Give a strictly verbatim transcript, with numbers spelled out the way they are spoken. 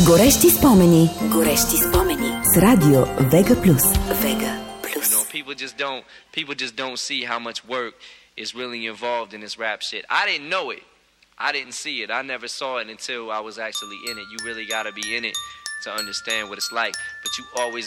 Горещи спомени. Горещи спомени с радио Вега Плюс. Вега Плюс. You know, people just don't people just don't see how much work is really involved in this rap shit. I didn't know it. I didn't see it. I never saw it until I was actually in it. You really gotta be in it to understand what it's like. But you always